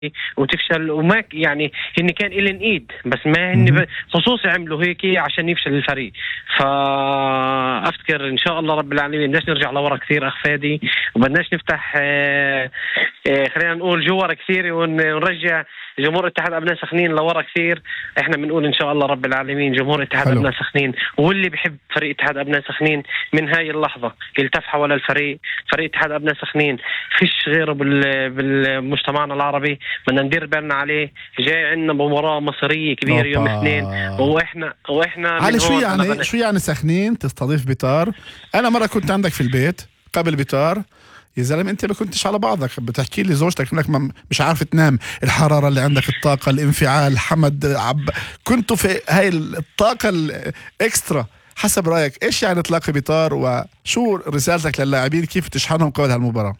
وتفشل. وما يعني هن كان إلن إيد، بس ما هن خصوصي عملوا هيك عشان يفشل الفريق. فأفكر إن شاء الله رب العالمين بدناش نرجع لورا كثير أخ فادي، وبدناش نفتح خلينا نقول جوار كثير ونرجع جمهور اتحاد أبناء سخنين لورا كثير. احنا بنقول ان شاء الله رب العالمين جمهور اتحاد أبناء سخنين واللي بحب فريق اتحاد أبناء سخنين من هاي اللحظة يلتف حول الفريق. فريق اتحاد أبناء سخنين فيش غيره بالمجتمعنا العربي، بدنا ندير بالنا عليه. جاي عندنا مباراة مصرية كبيرة يوم الاثنين، واحنا علي شو يعني سخنين تستضيف بيطار؟ انا مرة كنت عندك في البيت قبل بيطار يا زلمة، انت ما كنتش على بعضك، بتحكي لي زوجتك انك مش عارف تنام، الحرارة اللي عندك، الطاقة، الانفعال، حمد كنتوا في هاي الطاقة الاكسترا. حسب رأيك ايش يعني تلاقي بيطار، وشو رسالتك للاعبين كيف تشحنهم قبل هالمباراة؟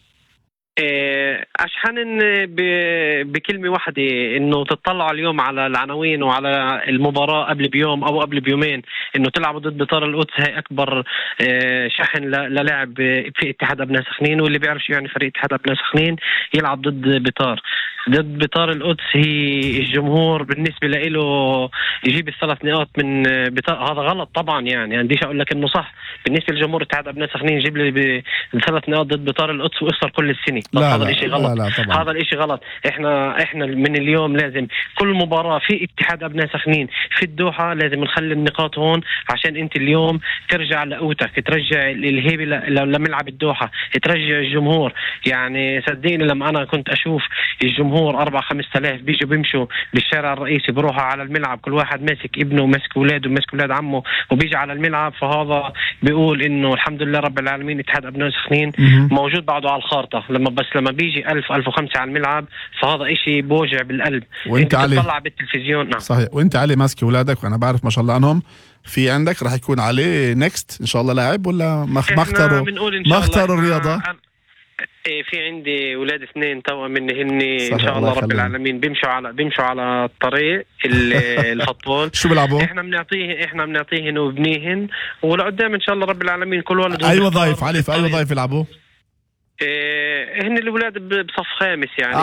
أشحن بكلمة واحدة، إنه تطلعوا اليوم على العناوين وعلى المباراة قبل بيوم أو قبل بيومين، إنه تلعبوا ضد بيطار القدس. هي أكبر شحن للاعب في اتحاد أبناء سخنين، واللي بيعرف شو يعني فريق اتحاد أبناء سخنين يلعب ضد بيطار القدس. هي الجمهور بالنسبة له يجيب الثلاث نقاط من بيطار، هذا غلط طبعا. يعني عنديش أقول لك إنه صح. بالنسبة لجمهور اتحاد أبناء سخنين يجيب لي ثلاث نقاط ضد بيطار القدس ويخسر كل السنة. هذا الاشي غلط. هذا الاشي غلط. احنا من اليوم لازم كل مباراة في اتحاد أبناء سخنين في الدوحة لازم نخلي النقاط هون، عشان انت اليوم ترجع لقوتك، ترجع الهيبة لملعب الدوحة، ترجع الجمهور. يعني صدقيني لما انا كنت اشوف الجمهور 4-5 آلاف بيجوا بيمشوا بالشارع الرئيسي، بروحوا على الملعب، كل واحد ماسك ابنه وماسك اولاده وماسك اولاد عمه وبيجي على الملعب، فهذا بيقول انه الحمد لله رب العالمين اتحاد أبناء سخنين موجود بعده على الخارطة. لما بيجي 1000-1500 على الملعب، فهذا اشي بوجع بالقلب. وانت علي تطلع بالتلفزيون. نعم صحيح. وانت علي ماسك اولادك، وانا بعرف ما شاء الله عنهم. في عندك راح يكون عليه نيكست ان شاء الله لاعب، ولا ما اختاروا الرياضة؟ في عندي اولاد 2 توأم مني، هني ان شاء الله رب العالمين بيمشوا على الطريق الفوتبول. شو بيلعبوا؟ احنا بنعطيهن وبنيهن، ولقدام ان شاء الله رب العالمين كل ولد. اي وظائف علي؟ في اي وظائف يلعبوا؟ هن الأولاد بصف خامس يعني.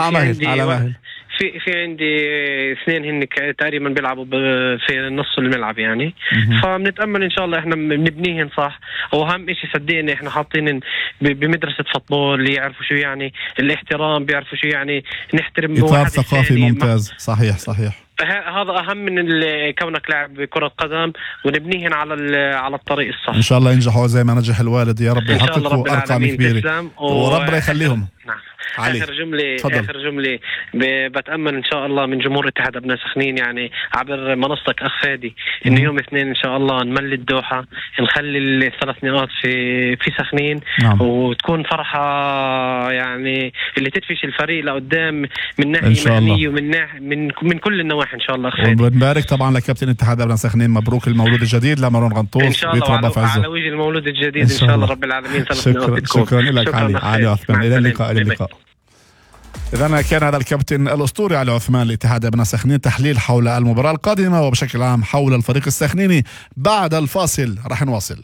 في عندي 2 هن تقريبا بيلعبوا في نص الملعب يعني. فبنتأمل ان شاء الله احنا بنبنيهن صح. واهم اشي صدقني احنا حاطين بمدرسة فوتبول اللي يعرفوا شو يعني الاحترام، بيعرفوا شو يعني نحترم إطار ثقافي ممتاز. صحيح هذا اهم من كونك لاعب كرة قدم، ونبنيهن على الطريق الصح. ان شاء الله ينجحوا زي ما نجح الوالد، يا رب يحققوا ارقام كبيرة وربنا يخليهم. نعم. آخر جملة بتأمل إن شاء الله من جمهور اتحاد أبناء سخنين، يعني عبر منصتك أخ فادي، إنه يوم الاثنين إن شاء الله نملي الدوحة، نخلي ال3 نقاط في سخنين. نعم. وتكون فرحة يعني اللي تدفش الفريق لقدام من ناحية مهنية من كل النواحي إن شاء الله أخ فادي. وبنبارك طبعا لكابتن اتحاد أبناء سخنين، مبروك المولود الجديد لمارون غنطوس إن شاء الله على وجه المولود الجديد إن شاء الله رب العالمين. شكرا لك علي عثمان. إلى اللقاء. إذن كان هذا الكابتن الأسطوري علي عثمان لاتحاد أبناء سخنين، تحليل حول المباراة القادمة وبشكل عام حول الفريق السخنيني. بعد الفاصل رح نواصل.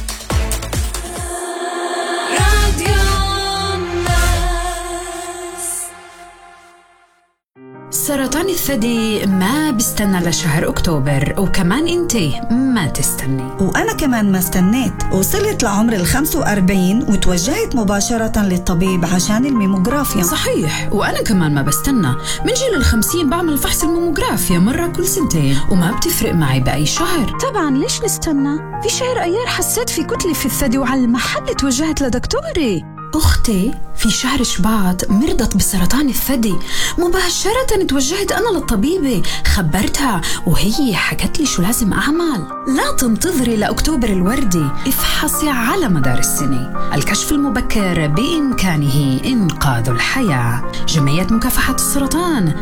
سرطان الثدي ما بيستنى لشهر أكتوبر، وكمان انتي ما تستني، وأنا كمان ما استنيت. وصلت لعمر 45 وتوجهت مباشرة للطبيب عشان الميموغرافيا. صحيح، وأنا كمان ما بستنى. من جيل 50 بعمل فحص الميموغرافيا مرة كل 2 سنين، وما بتفرق معي بأي شهر. طبعا ليش نستنى؟ في شهر أيار حسيت في كتلة في الثدي، وعلى المحل توجهت لدكتوري. أختي في شهر شباط مرضت بسرطان الثدي، مباشرة توجهت أنا للطبيبة، خبرتها وهي حكت لي شو لازم أعمل. لا تنتظري لأكتوبر الوردي، افحصي على مدار السنة. الكشف المبكر بإمكانه إنقاذ الحياة. جمعية مكافحة السرطان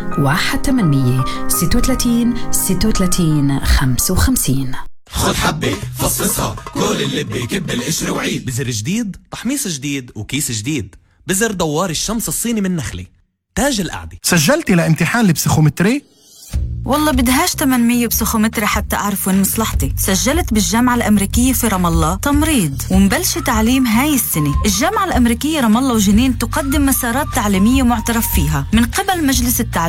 1-800-36-36-55. خد حبة فصفصها، كل اللي بيكب القشر وعيد. بزر جديد، تحميص جديد، وكيس جديد. بزر دوار الشمس الصيني من نخلة، تاج القعدة. سجلتي لامتحان البسيخومتري؟ والله بدهاش 800 بسخومتري حتى أعرف وين مصلحتي. سجلت بالجامعة الأمريكية في رام الله تمريض ومبلش تعليم هاي السنة. الجامعة الأمريكية رام الله وجنين تقدم مسارات تعليمية معترف فيها من قبل مجلس التعليم